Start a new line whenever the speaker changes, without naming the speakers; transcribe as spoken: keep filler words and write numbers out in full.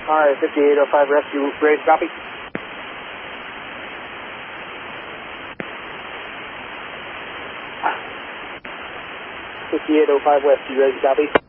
Alright, fifty-eight oh five rescue, ready to copy? fifty-eight oh five west, you ready to copy?